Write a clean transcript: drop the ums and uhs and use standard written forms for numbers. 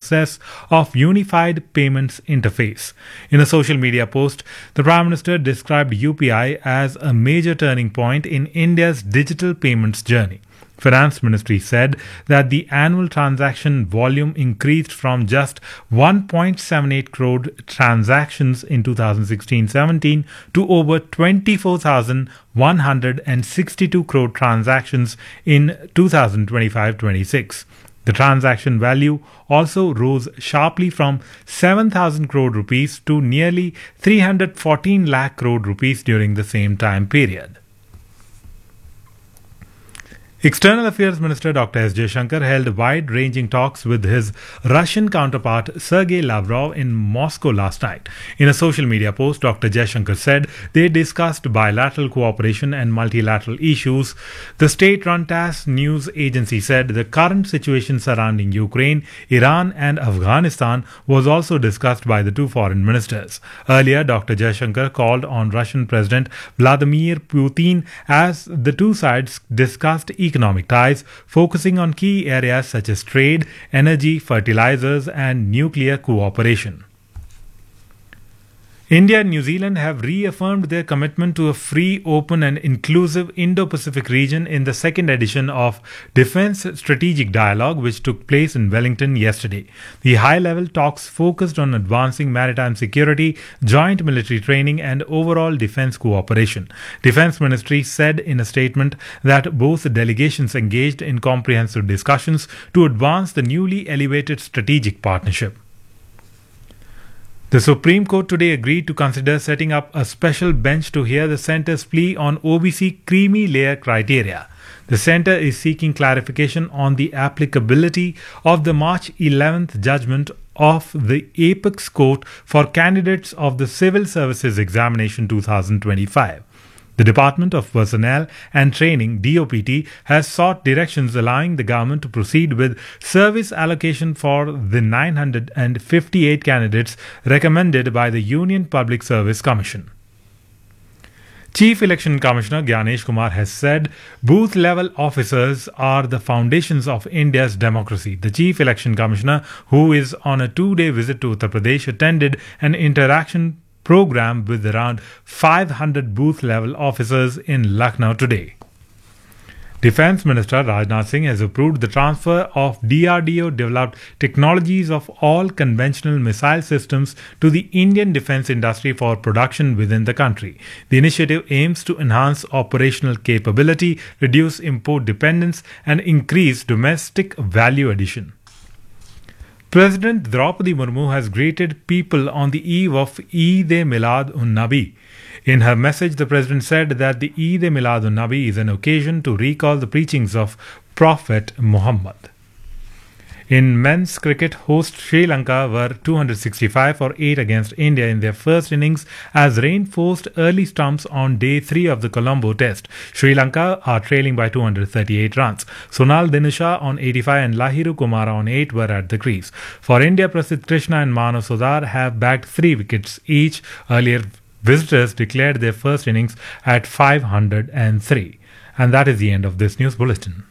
success of unified payments interface. In a social media post, the Prime Minister described UPI as a major turning point in India's digital payments journey. Finance Ministry said that the annual transaction volume increased from just 1.78 crore transactions in 2016-17 to over 24,162 crore transactions in 2025-26. The transaction value also rose sharply from 7,000 crore rupees to nearly 314 lakh crore rupees during the same time period. External Affairs Minister Dr. S. Jaishankar held wide-ranging talks with his Russian counterpart Sergei Lavrov in Moscow last night. In a social media post, Dr. Jaishankar said they discussed bilateral cooperation and multilateral issues. The state-run TASS news agency said the current situation surrounding Ukraine, Iran and Afghanistan was also discussed by the two foreign ministers. Earlier, Dr. Jaishankar called on Russian President Vladimir Putin as the two sides discussed economic ties, focusing on key areas such as trade, energy, fertilizers, and nuclear cooperation. India and New Zealand have reaffirmed their commitment to a free, open, and inclusive Indo-Pacific region in the second edition of Defence Strategic Dialogue, which took place in Wellington yesterday. The high-level talks focused on advancing maritime security, joint military training, and overall defence cooperation. Defence Ministry said in a statement that both delegations engaged in comprehensive discussions to advance the newly elevated strategic partnership. The Supreme Court today agreed to consider setting up a special bench to hear the centre's plea on OBC creamy layer criteria. The centre is seeking clarification on the applicability of the March 11th judgment of the Apex Court for candidates of the Civil Services Examination 2025. The Department of Personnel and Training (DOPT) has sought directions allowing the government to proceed with service allocation for the 958 candidates recommended by the Union Public Service Commission. Chief Election Commissioner Gyanesh Kumar has said booth-level officers are the foundations of India's democracy. The Chief Election Commissioner, who is on a two-day visit to Uttar Pradesh, attended an interaction program with around 500 booth-level officers in Lucknow today. Defence Minister Rajnath Singh has approved the transfer of DRDO-developed technologies of all conventional missile systems to the Indian defence industry for production within the country. The initiative aims to enhance operational capability, reduce import dependence, and increase domestic value addition. President Draupadi Murmu has greeted people on the eve of Eid-e-Milad-un-Nabi. In her message, the President said that the Eid-e-Milad-un-Nabi is an occasion to recall the preachings of Prophet Muhammad. In men's cricket, host Sri Lanka were 265 for 8 against India in their first innings as rain forced early stumps on day 3 of the Colombo Test. Sri Lanka are trailing by 238 runs. Sonal Dinusha on 85 and Lahiru Kumara on 8 were at the crease. For India, Prasidh Krishna and Manav Sodar have bagged 3 wickets each. Earlier, visitors declared their first innings at 503. And that is the end of this news bulletin.